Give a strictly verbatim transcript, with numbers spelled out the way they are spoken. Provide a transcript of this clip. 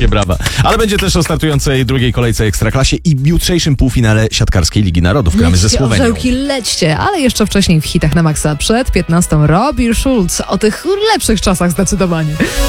Wielkie brawa. Ale będzie też o startującej drugiej kolejce Ekstraklasie i jutrzejszym półfinale siatkarskiej Ligi Narodów. Gramy ze Lećcie, Słowenią. orzełki, lećcie, ale jeszcze wcześniej w hitach na maksa przed piętnastą Robbie Schulz. O tych lepszych czasach zdecydowanie.